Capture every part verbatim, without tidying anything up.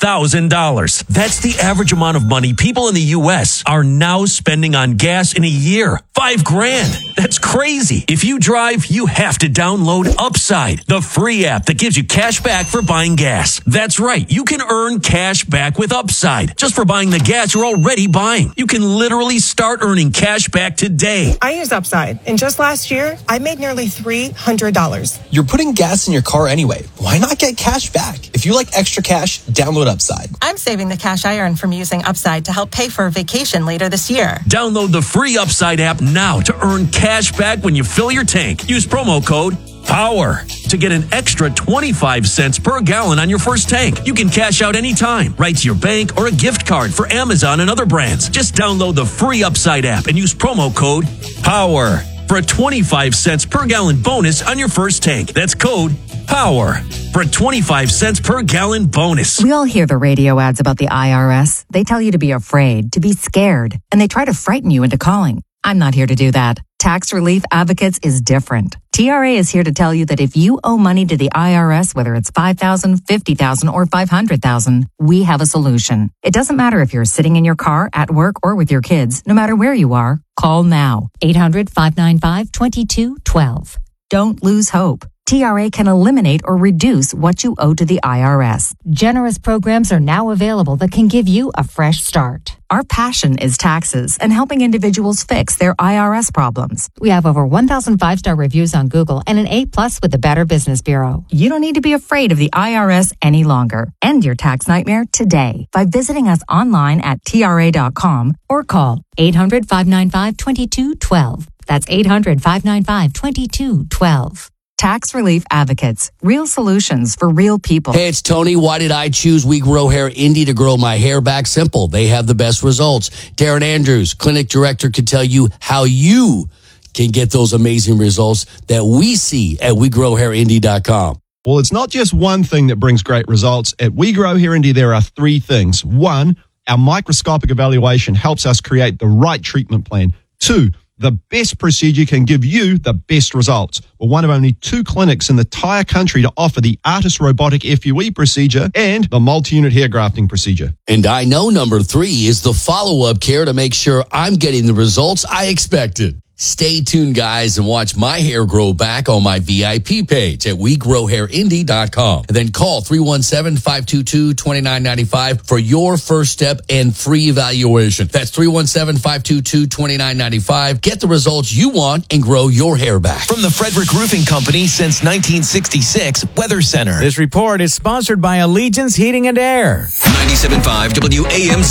thousand dollars. That's the average amount of money people in the U S are now spending on gas in a year. Five grand. That's crazy. If you drive, you have to download Upside, the free app that gives you cash back for buying gas. That's right. You can earn cash back with Upside just for buying the gas you're already buying. You can literally start earning cash back today. I use Upside, and just last year, I made nearly three hundred dollars. You're putting gas in your car anyway. Why not get cash back? If you like extra cash, download Upside. I'm saving the cash I earn from using Upside to help pay for a vacation later this year. Download the free Upside app now to earn cash back when you fill your tank. Use promo code POWER to get an extra twenty-five cents per gallon on your first tank. You can cash out anytime, right to your bank or a gift card for Amazon and other brands. Just download the free Upside app and use promo code POWER for a twenty-five cents per gallon bonus on your first tank. That's code POWER for a twenty-five cents per gallon bonus. We all hear the radio ads about the I R S. They tell you to be afraid, to be scared, and they try to frighten you into calling. I'm not here to do that. Tax Relief Advocates is different. T R A is here to tell you that if you owe money to the I R S, whether it's five thousand dollars, fifty thousand dollars, or five hundred thousand dollars, we have a solution. It doesn't matter if you're sitting in your car, at work, or with your kids. No matter where you are, call now. eight hundred, five nine five, two two one two. Don't lose hope. T R A can eliminate or reduce what you owe to the I R S. Generous programs are now available that can give you a fresh start. Our passion is taxes and helping individuals fix their I R S problems. We have over one thousand five-star reviews on Google and an A plus with the Better Business Bureau. You don't need to be afraid of the I R S any longer. End your tax nightmare today by visiting us online at T R A dot com or call eight hundred, five nine five, two two one two. That's eight hundred, five nine five, two two one two. Tax Relief Advocates. Real solutions for real people. Hey, it's Tony. Why did I choose We Grow Hair Indy to grow my hair back? Simple. They have the best results. Darren Andrews, clinic director, can tell you how you can get those amazing results that we see at we grow hair indy dot com. Well, it's not just one thing that brings great results. At We Grow Hair Indy, there are three things. One, our microscopic evaluation helps us create the right treatment plan. Two, the best procedure can give you the best results. We're one of only two clinics in the entire country to offer the Artis robotic F U E procedure and the multi-unit hair grafting procedure. And I know number three is the follow-up care to make sure I'm getting the results I expected. Stay tuned, guys, and watch my hair grow back on my V I P page at we grow hair indy dot com. And then call three one seven, five two two, two nine nine five for your first step and free evaluation. That's three one seven, five two two, two nine nine five. Get the results you want and grow your hair back. From the Frederick Roofing Company since nineteen sixty-six, Weather Center. This report is sponsored by Allegiance Heating and Air. ninety-seven point five W A M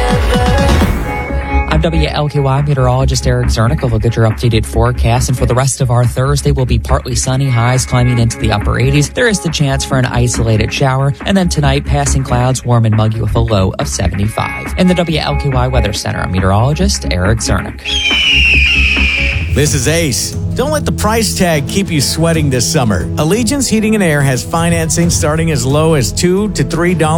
Z. I'm W L K Y meteorologist Eric Zernick. We'll look at your updated forecast. And for the rest of our Thursday, will be partly sunny, highs climbing into the upper eighties. There is the chance for an isolated shower. And then tonight, passing clouds, warm and muggy with a low of seventy-five. In the W L K Y Weather Center, I'm meteorologist Eric Zernick. This is Ace. Don't let the price tag keep you sweating this summer. Allegiance Heating and Air has financing starting as low as two to three dollars.